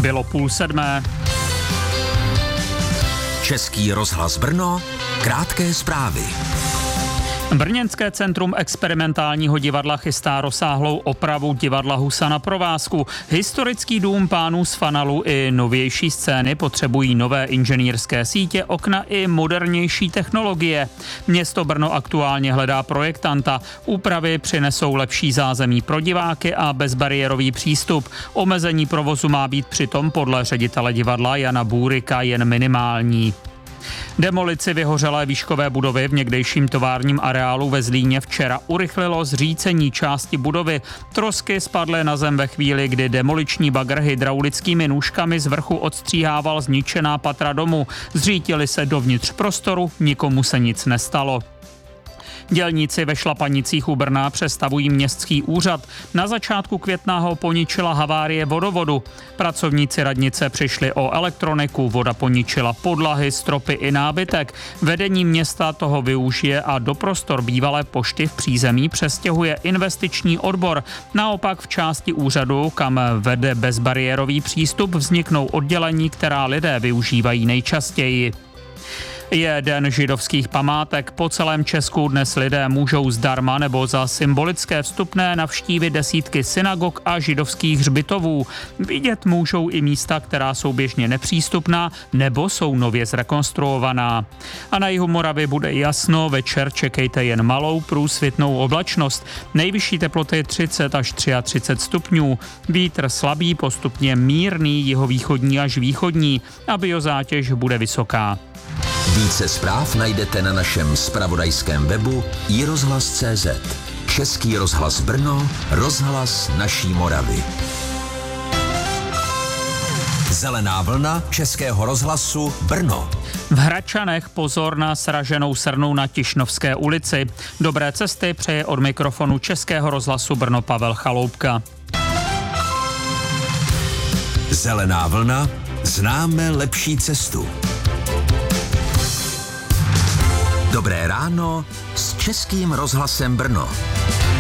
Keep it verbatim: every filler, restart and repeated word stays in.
Bylo půl sedmé. Český rozhlas Brno, krátké zprávy. Brněnské centrum experimentálního divadla chystá rozsáhlou opravu divadla Husa na provázku. Historický dům pánů z Fanalu i novější scény potřebují nové inženýrské sítě, okna i modernější technologie. Město Brno aktuálně hledá projektanta. Úpravy přinesou lepší zázemí pro diváky a bezbariérový přístup. Omezení provozu má být přitom podle ředitele divadla Jana Bůryka jen minimální. Demolici vyhořelé výškové budovy v někdejším továrním areálu ve Zlíně včera urychlilo zřícení části budovy. Trosky spadly na zem ve chvíli, kdy demoliční bagr hydraulickými nůžkami z vrchu odstříhával zničená patra domu. Zřítili se dovnitř prostoru, nikomu se nic nestalo. Dělníci ve Šlapanicích u Brna přestavují městský úřad. Na začátku května ho poničila havárie vodovodu. Pracovníci radnice přišli o elektroniku, voda poničila podlahy, stropy i nábytek. Vedení města toho využije a do prostor bývalé pošty v přízemí přestěhuje investiční odbor. Naopak v části úřadu, kam vede bezbariérový přístup, vzniknou oddělení, která lidé využívají nejčastěji. Je den židovských památek. Po celém Česku dnes lidé můžou zdarma nebo za symbolické vstupné navštívit desítky synagog a židovských hřbitovů. Vidět můžou i místa, která jsou běžně nepřístupná nebo jsou nově zrekonstruovaná. A na jihu Moravy bude jasno, večer čekejte jen malou průsvitnou oblačnost. Nejvyšší teploty třicet až třicet tři stupňů. Vítr slabý, postupně mírný, jihovýchodní až východní a biozátěž bude vysoká. Více zpráv najdete na našem zpravodajském webu i rozhlas tečka cé zet. Český rozhlas Brno, rozhlas naší Moravy. Zelená vlna Českého rozhlasu Brno. V Hradčanech pozor na sraženou srnu na Tišnovské ulici. Dobré cesty přeje od mikrofonu Českého rozhlasu Brno Pavel Chaloupka. Zelená vlna, známe lepší cestu. Dobré ráno s Českým rozhlasem Brno.